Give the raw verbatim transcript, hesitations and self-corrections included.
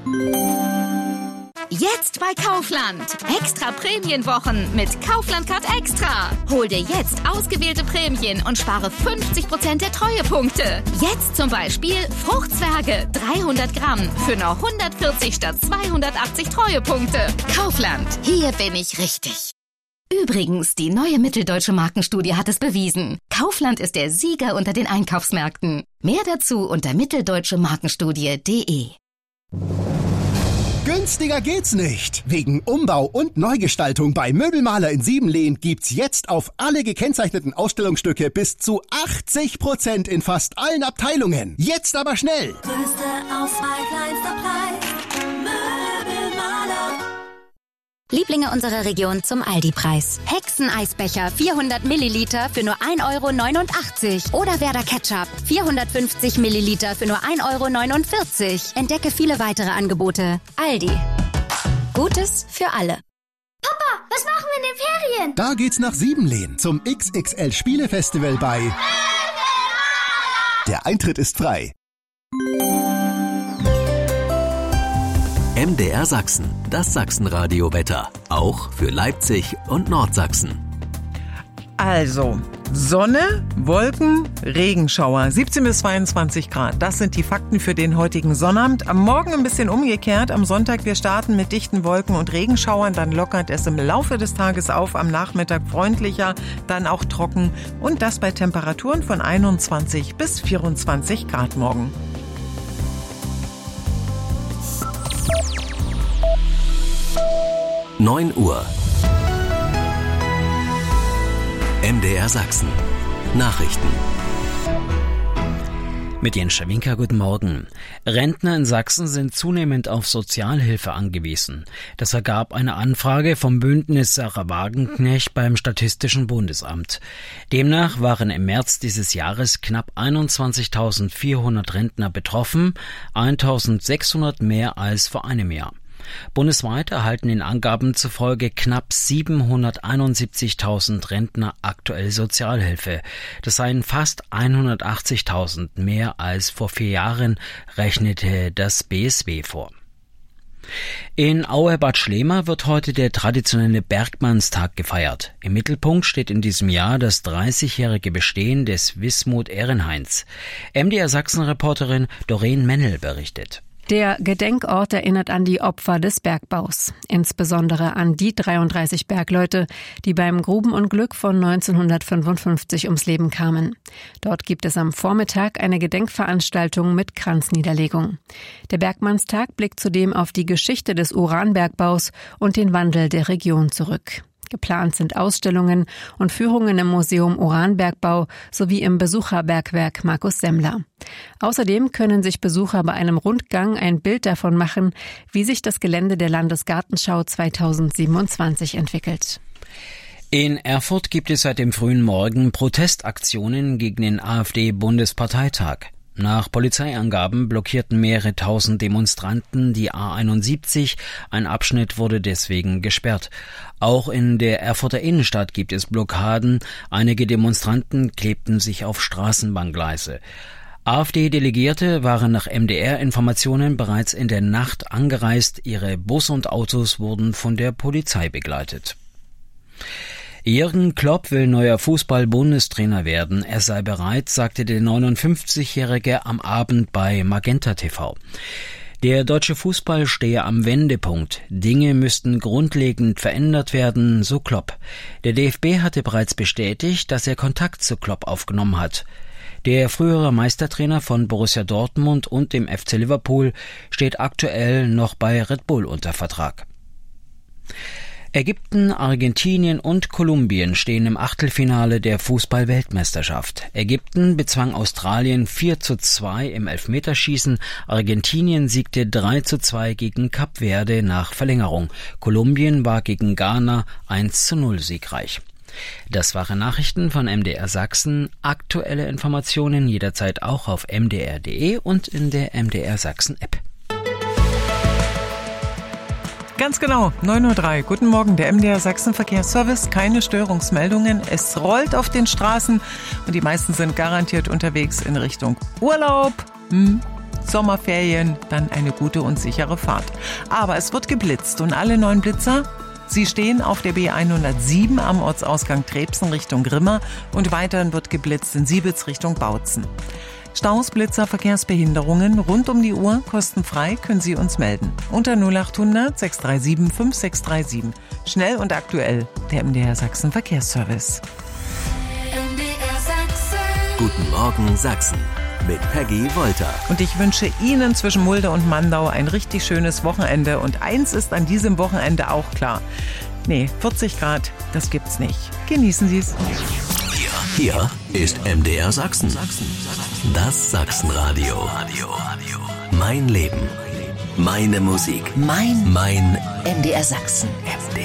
Jetzt bei Kaufland. Extra Prämienwochen mit Kaufland Card Extra. Hol dir jetzt ausgewählte Prämien und spare fünfzig Prozent der Treuepunkte. Jetzt zum Beispiel Fruchtzwerge dreihundert Gramm für nur hundertvierzig statt zweihundertachtzig Treuepunkte. Kaufland, hier bin ich richtig. Übrigens, die neue Mitteldeutsche Markenstudie hat es bewiesen. Kaufland ist der Sieger unter den Einkaufsmärkten. Mehr dazu unter mitteldeutsche markenstudie punkt de. Günstiger geht's nicht. Wegen Umbau und Neugestaltung bei Möbelmaler in Siebenlehn gibt's jetzt auf alle gekennzeichneten Ausstellungsstücke bis zu achtzig Prozent in fast allen Abteilungen. Jetzt aber schnell! Größte Auswahl, kleinster Preis. Möbelmaler. Lieblinge unserer Region zum Aldi-Preis. Hexeneisbecher vierhundert Milliliter für nur ein Euro neunundachtzig. Oder Werder Ketchup vierhundertfünfzig Milliliter für nur ein Euro neunundvierzig. Entdecke viele weitere Angebote. Aldi. Gutes für alle. Papa, was machen wir in den Ferien? Da geht's nach Siebenlehn zum X X L Spielefestival bei Möbelmaler. Der Eintritt ist frei. M D R Sachsen, das Sachsenradio-Wetter. Auch für Leipzig und Nordsachsen. Also, Sonne, Wolken, Regenschauer, siebzehn bis zweiundzwanzig Grad. Das sind die Fakten für den heutigen Sonnabend. Am Morgen ein bisschen umgekehrt. Am Sonntag, wir starten mit dichten Wolken und Regenschauern. Dann lockert es im Laufe des Tages auf. Am Nachmittag freundlicher, dann auch trocken. Und das bei Temperaturen von einundzwanzig bis vierundzwanzig Grad morgen. neun Uhr. M D R Sachsen. Nachrichten. Mit Jens Schawinka, guten Morgen. Rentner in Sachsen sind zunehmend auf Sozialhilfe angewiesen. Das ergab eine Anfrage vom Bündnis Sarah Wagenknecht beim Statistischen Bundesamt. Demnach waren im März dieses Jahres knapp einundzwanzigtausendvierhundert Rentner betroffen, eintausendsechshundert mehr als vor einem Jahr. Bundesweit erhalten den Angaben zufolge knapp siebenhunderteinundsiebzigtausend Rentner aktuell Sozialhilfe. Das seien fast hundertachtzigtausend mehr als vor vier Jahren, rechnete das B S W vor. In Auerbad Schlema wird heute der traditionelle Bergmannstag gefeiert. Im Mittelpunkt steht in diesem Jahr das dreißigjährige Bestehen des Wismut Ehrenhains. M D R Sachsen-Reporterin Doreen Mennel berichtet. Der Gedenkort erinnert an die Opfer des Bergbaus, insbesondere an die dreiunddreißig Bergleute, die beim Grubenunglück von neunzehnhundertfünfundfünfzig ums Leben kamen. Dort gibt es am Vormittag eine Gedenkveranstaltung mit Kranzniederlegung. Der Bergmannstag blickt zudem auf die Geschichte des Uranbergbaus und den Wandel der Region zurück. Geplant sind Ausstellungen und Führungen im Museum Uranbergbau sowie im Besucherbergwerk Markus Semmler. Außerdem können sich Besucher bei einem Rundgang ein Bild davon machen, wie sich das Gelände der Landesgartenschau zweitausendsiebenundzwanzig entwickelt. In Erfurt gibt es seit dem frühen Morgen Protestaktionen gegen den AfD-Bundesparteitag. Nach Polizeiangaben blockierten mehrere tausend Demonstranten die A einundsiebzig, ein Abschnitt wurde deswegen gesperrt. Auch in der Erfurter Innenstadt gibt es Blockaden, einige Demonstranten klebten sich auf Straßenbahngleise. AfD-Delegierte waren nach M D R-Informationen bereits in der Nacht angereist, ihre Busse und Autos wurden von der Polizei begleitet. Jürgen Klopp will neuer Fußball-Bundestrainer werden. Er sei bereit, sagte der neunundfünfzigjährige am Abend bei Magenta T V. Der deutsche Fußball stehe am Wendepunkt. Dinge müssten grundlegend verändert werden, so Klopp. Der D F B hatte bereits bestätigt, dass er Kontakt zu Klopp aufgenommen hat. Der frühere Meistertrainer von Borussia Dortmund und dem F C Liverpool steht aktuell noch bei Red Bull unter Vertrag. Ägypten, Argentinien und Kolumbien stehen im Achtelfinale der Fußball-Weltmeisterschaft. Ägypten bezwang Australien vier zu zwei im Elfmeterschießen, Argentinien siegte drei zu zwei gegen Kap Verde nach Verlängerung. Kolumbien war gegen Ghana eins zu null siegreich. Das waren Nachrichten von M D R Sachsen. Aktuelle Informationen jederzeit auch auf m d r punkt d e und in der M D R Sachsen App. Ganz genau, neun Uhr drei. Guten Morgen, der M D R Sachsen Verkehrsservice. Keine Störungsmeldungen. Es rollt auf den Straßen und die meisten sind garantiert unterwegs in Richtung Urlaub. Hm. Sommerferien, dann eine gute und sichere Fahrt. Aber es wird geblitzt und alle neuen Blitzer, sie stehen auf der B hundertsieben am Ortsausgang Trebsen Richtung Grimma und weiterhin wird geblitzt in Siebitz Richtung Bautzen. Staus, Blitzer, Verkehrsbehinderungen rund um die Uhr, kostenfrei, können Sie uns melden. Unter null acht hundert sechs drei sieben fünf sechs drei sieben. Schnell und aktuell, der M D R Sachsen Verkehrsservice. M D R Sachsen. Guten Morgen Sachsen mit Peggy Wolter. Und ich wünsche Ihnen zwischen Mulde und Mandau ein richtig schönes Wochenende. Und eins ist an diesem Wochenende auch klar. Nee, vierzig Grad, das gibt's nicht. Genießen Sie es. Hier, hier ist M D R Sachsen. Das Sachsenradio. Mein Leben. Meine Musik. Mein Mein M D R Sachsen. M D R